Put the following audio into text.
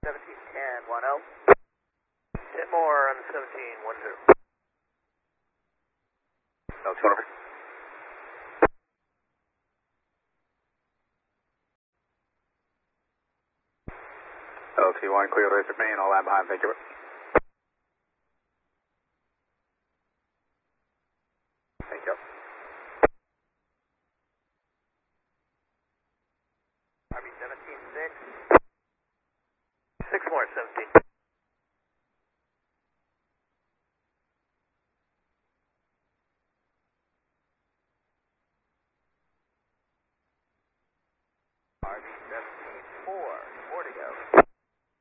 1710, 10. 10 more on the 1710. LT1 over. LT1 clear the laser main, all line behind, thank you. Thank you. RB 17.6. 6 more, 17.